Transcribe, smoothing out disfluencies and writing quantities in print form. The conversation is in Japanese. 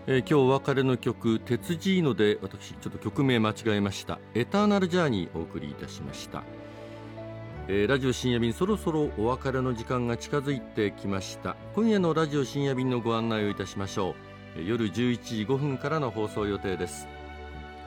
今日お別れの曲鉄ジーノで、私ちょっと曲名間違えました。エターナルジャーニーお送りいたしました。ラジオ深夜便、そろそろお別れの時間が近づいてきました。今夜のラジオ深夜便のご案内をいたしましょう。夜11時5分からの放送予定です。